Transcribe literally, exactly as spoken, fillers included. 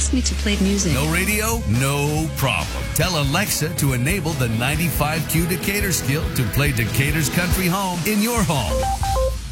asked me to play music. No radio? No problem. Tell Alexa to enable the ninety-five Q Decatur skill to play Decatur's country home in your home.